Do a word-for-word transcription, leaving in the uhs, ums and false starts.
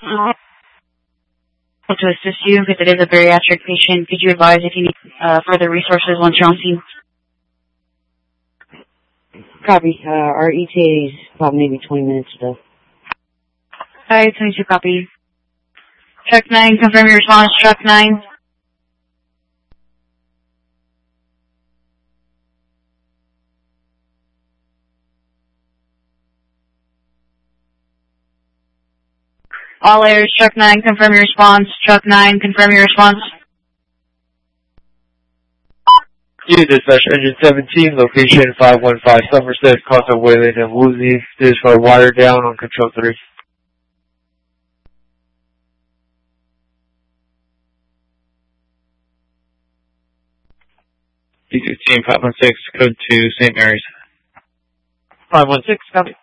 To assist you, because it is a bariatric patient, could you advise if you need uh, further resources once you're on scene? Copy. Uh, our E T A is about maybe twenty minutes ago. Alright, twenty-two copy. Truck nine, confirm your response, truck nine. All airs, truck nine, confirm your response, truck nine, confirm your response. You dispatch engine seventeen, location five one five Somerset, contact Wayland and Woozy. This is for wire down on control three. D sixteen five one six, code to Saint Mary's. five one six, copy.